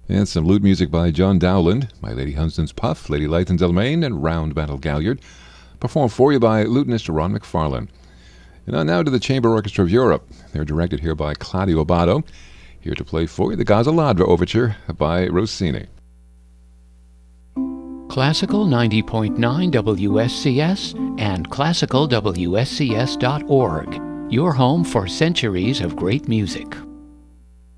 And some lute music by John Dowland, My Lady Hunsdon's Puff, Lady Lytton's Elmaine, and Round Battle Galliard, performed for you by lutenist Ron McFarlane. And now to the Chamber Orchestra of Europe. They're directed here by Claudio Abbado. Here to play for you the Gazzaladra Overture by Rossini. Classical 90.9 WSCS and classicalwscs.org. Your home for centuries of great music.